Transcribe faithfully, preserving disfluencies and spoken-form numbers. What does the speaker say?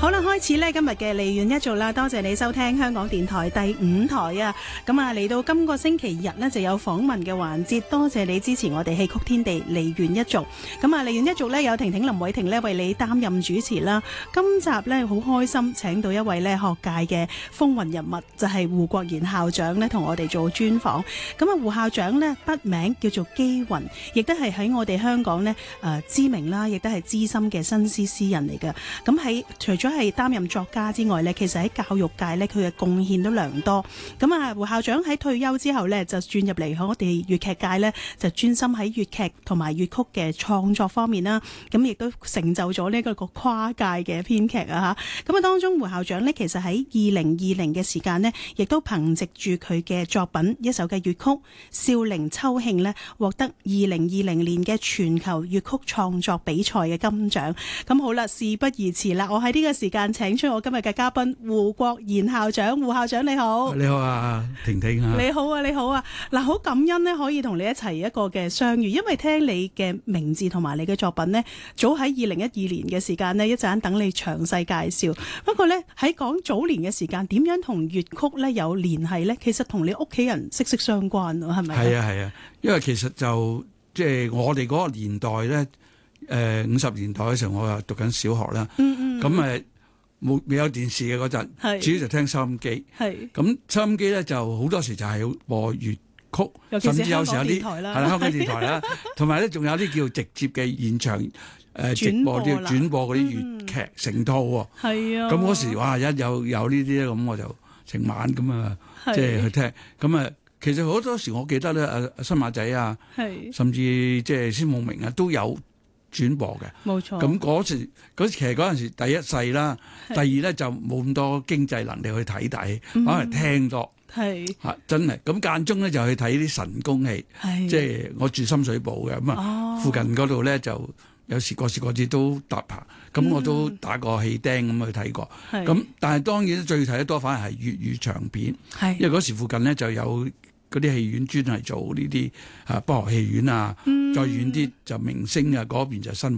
好啦，開始呢今日嘅離遠一族啦，多謝你收聽香港電台第五台啊！咁啊，嚟到今個星期日呢，就有訪問嘅環節，多謝你支持我哋戲曲天地離遠一族。咁啊，離遠一族呢，有婷婷林偉霆呢為你擔任主持啦。今集呢，好開心，請到一位呢學界嘅風雲人物，就係胡國賢校長呢同我哋做專訪。咁啊，胡校長呢，筆名叫做基雲，亦都係喺我哋香港呢誒、呃、知名啦，亦都係資深嘅新詩詩人嚟嘅。咁喺除咗係擔任作家之外呢，其實喺教育界呢，佢嘅貢獻都良多。咁啊，胡校長喺退休之後呢，就轉入嚟我哋粵劇界呢，就專心喺粵劇同埋粵曲嘅創作方面啦。咁亦都成就咗呢一個跨界嘅編劇啊嚇。咁啊，當中胡校長呢，其實喺二零二零嘅時間呢，亦都憑藉住佢嘅作品一首嘅粵曲《少陵秋興》呢，獲得二零二零年嘅全球粵曲創作比賽嘅金獎。咁好啦，事不宜遲啦，我喺呢個時間請出我今日嘅嘉賓胡國賢校長。胡校長你好。 你好啊，婷婷啊。 你好啊，你好啊。嗱，好感恩呢，可以同你一齊一個嘅相遇，因為聽你嘅名字同埋你嘅作品呢，早喺二零一二年嘅時間呢，一陣等你詳細介紹。不過呢，喺講早年嘅時間，點樣同粵曲呢有聯繫呢？其實同你屋企人息息相關，係咪？ 係啊係啊，因為其實就即係、就是、我哋嗰個年代呢，誒五十年代嘅時候，我又讀緊小學啦。嗯嗯。咁誒冇未有電視嘅嗰陣，主要就聽收音機。係。咁收音機咧就好多時就係播粵曲，甚至有時有啲係啦香港電台啦，同埋咧仲有啲叫直接嘅現場誒、呃、直播啲轉播嗰啲粵劇成套喎。係啊。咁嗰時哇一有有呢啲咧，咁我就成晚咁啊，即係去聽。咁啊，其實好多時我記得咧，阿新馬仔啊，甚至即係孫夢明啊都有轉播嘅，冇錯。咁嗰時嗰其實嗰陣時第一世啦，第二咧就冇咁多經濟能力去睇大戲，可能聽多係嚇真係。咁間中咧就去睇啲神功戲，即係我住深水埗嘅咁啊，附近嗰度咧就有時過時過節都搭棚，咁我都打過戲釘咁去睇過。咁但係當然最睇得多反而係粵語長片，因為嗰時附近咧就有嗰啲戲院專係做呢啲啊，北河戲院啊，再遠啲就明星啊，嗰邊就新